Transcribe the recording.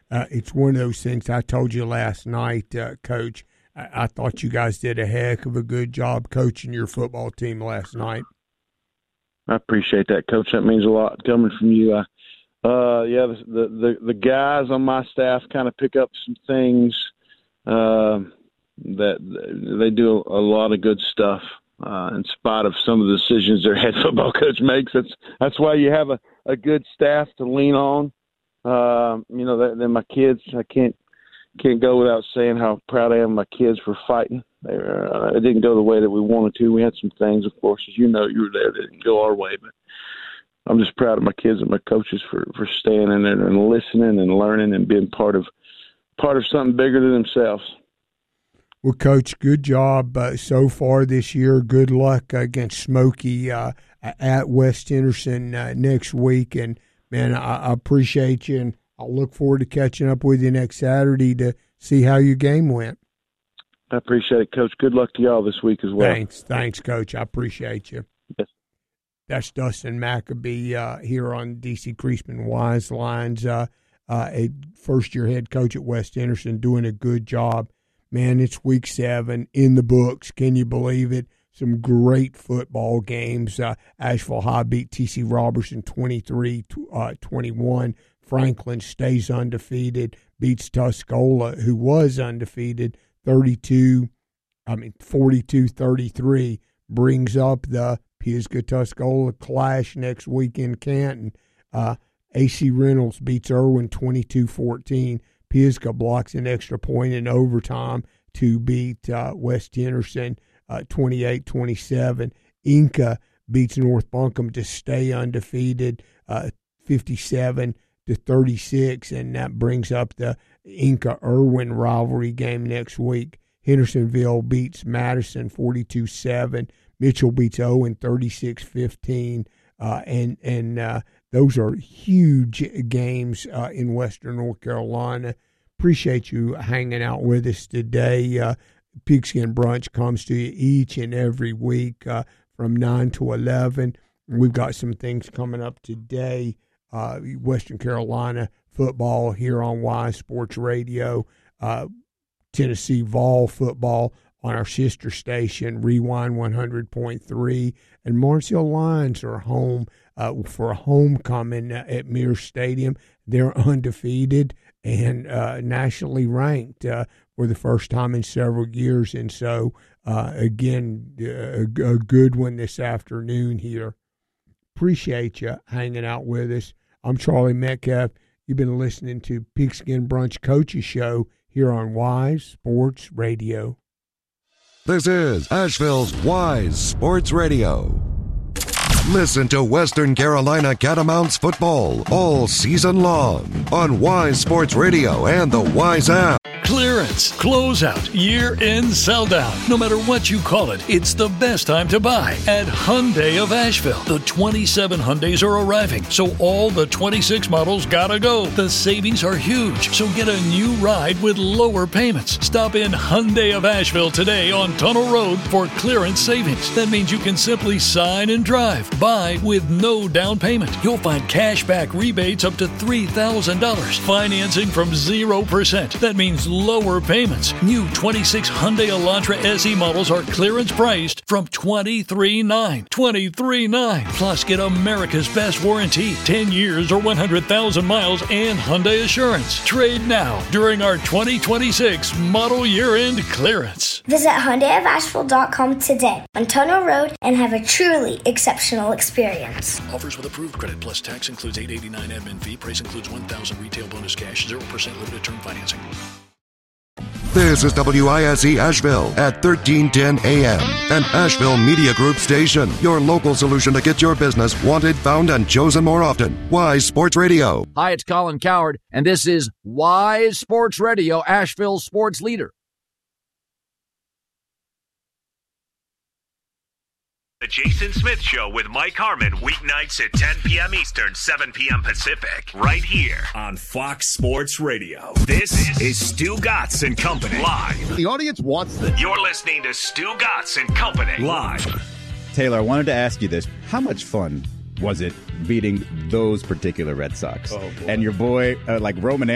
it's one of those things I told you last night, Coach. I thought you guys did a heck of a good job coaching your football team last night. I appreciate that, Coach. That means a lot coming from you. The guys on my staff kind of pick up some things that they do a lot of good stuff in spite of some of the decisions their head football coach makes. That's why you have a good staff to lean on. Then my kids, I can't go without saying how proud I am of my kids for fighting. It didn't go the way that we wanted to. We had some things, of course, as you know, you were there, that didn't go our way, but I'm just proud of my kids and my coaches for staying in there and listening and learning and being part of something bigger than themselves. Well, Coach, good job so far this year. Good luck against Smoky at West Henderson next week. And, man, I appreciate you, and I'll look forward to catching up with you next Saturday to see how your game went. I appreciate it, Coach. Good luck to y'all this week as well. Thanks, Coach. I appreciate you. Yes. That's Dustin Maccabee here on DC Creasman Wise Lines, a first-year head coach at West Henderson, doing a good job. Man, it's week 7 in the books. Can you believe it? Some great football games. Asheville High beat T.C. Robertson 23-21. Franklin stays undefeated, beats Tuscola, who was undefeated, 42-33. Brings up the Pisgah-Tuscola clash next week in Canton. A.C. Reynolds beats Irwin 22-14. Pisgah blocks an extra point in overtime to beat West Henderson 28-27. Inca beats North Buncombe to stay undefeated 57-36, and that brings up the Inca-Irwin rivalry game next week. Hendersonville beats Madison 42-7. Mitchell beats Owen 36-15, and those are huge games in Western North Carolina. Appreciate you hanging out with us today. Pigskin Brunch comes to you each and every week from 9 to 11. We've got some things coming up today. Western Carolina football here on Wise Sports Radio. Tennessee Vol football on our sister station, Rewind 100.3. And Marshall Lions are home for a homecoming at Mears Stadium. They're undefeated and nationally ranked for the first time in several years. And so, again, a good one this afternoon here. Appreciate you hanging out with us. I'm Charlie Metcalf. You've been listening to Pigskin Brunch Coaches Show here on Wise Sports Radio. This is Asheville's Wise Sports Radio. Listen to Western Carolina Catamounts football all season long on Wise Sports Radio and the Wise app. Clearance, closeout, year-end sell-down. No matter what you call it, it's the best time to buy at Hyundai of Asheville. The 27 Hyundais are arriving, so all the 26 models gotta go. The savings are huge, so get a new ride with lower payments. Stop in Hyundai of Asheville today on Tunnel Road for clearance savings. That means you can simply sign and drive. Buy with no down payment. You'll find cash back rebates up to $3,000. Financing from 0%. That means lower payments. New 26 Hyundai Elantra SE models are clearance priced from $23,900. $23,900. Plus, get America's best warranty, 10 years or 100,000 miles, and Hyundai Assurance. Trade now during our 2026 model year-end clearance. Visit HyundaiofAsheville.com today on Tunnel Road and have a truly exceptional experience. Offers with approved credit plus tax includes $889 admin fee. Price includes $1,000 retail bonus cash, 0% limited term financing. This is WISE Asheville at 1310 AM, an Asheville Media Group station. Your local solution to get your business wanted, found, and chosen more often. Wise Sports Radio. Hi, it's Colin Coward, and this is Wise Sports Radio, Asheville sports leader. The Jason Smith Show with Mike Harmon, weeknights at 10 p.m. Eastern, 7 p.m. Pacific, right here on Fox Sports Radio. This is Stu Gatz and Company, live. The audience wants this. You're listening to Stu Gatz and Company, live. Taylor, I wanted to ask you this. How much fun was it beating those particular Red Sox? Oh, and your boy, like Roman